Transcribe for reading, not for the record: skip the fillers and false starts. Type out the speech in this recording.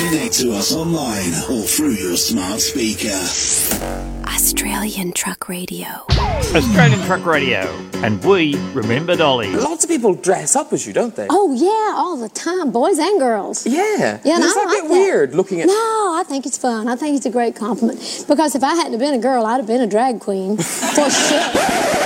Connect to us online or through your smart speaker. Australian Truck Radio. Australian Truck Radio. And we remember Dolly. Lots of people dress up as you, don't they? Oh, yeah, all the time, boys and girls. Yeah. Yeah, and Does I that like get that. weird looking at... No, I think it's fun. I think it's a great compliment. Because if I hadn't have been a girl, I'd have been a drag queen. For sure.